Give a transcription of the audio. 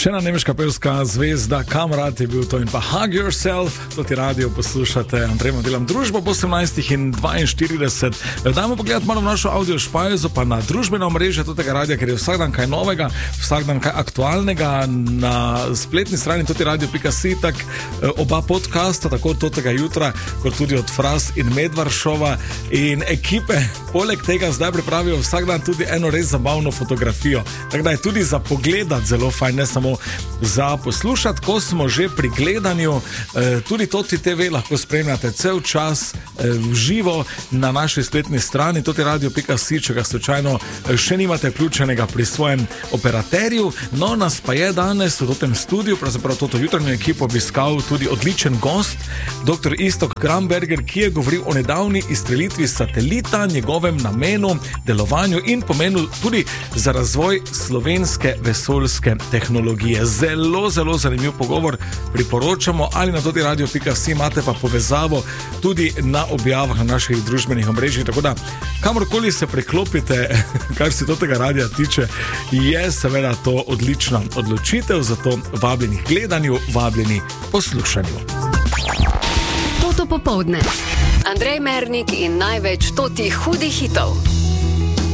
Še ena nemška pevska zvezda, Kamrat je bil to in pa Hug Yourself, to ti radio poslušate, Andrej delam družbo po 18:42. Dajmo pogledati malo v našo audio špajzo, pa na družbeno mreže tega radia, ker je vsak dan kaj novega, vsak dan kaj aktualnega. Na spletni strani totiradio.si tak oba podcasta, tako od tega jutra, kot tudi od Fras in Medvaršova in ekipe. Poleg tega zdaj pripravijo vsak dan tudi eno res zabavno fotografijo. Tako da je tudi za pogledati zelo fajn, ne samo za poslušati. Ko smo že pri gledanju, tudi Toti TV lahko spremljate cel čas v živo na naši spletni strani totiradio.si, če ga slučajno še nimate vključenega pri svojem operaterju. No, nas pa je danes v tem studiu, pravzaprav toto jutranjo ekipo obiskal tudi odličen gost, dr. Iztok Gramberger, ki je govoril o nedavni izstrelitvi satelita, njegovem namenu, delovanju in pomenu tudi za razvoj slovenske vesoljske tehnologije. Zelo, zelo zanimiv pogovor, priporočamo, ali na totiradio.si imate pa povezavo tudi na objavah na naših družbenih omrežjih, tako da kamorkoli se preklopite, kar se tega radia tiče, je seveda to odlična odločitev, zato vabljeni k gledanju, vabljeni poslušanju. Toto popoldne. Andrej Mernik in največ totih hudih hitov.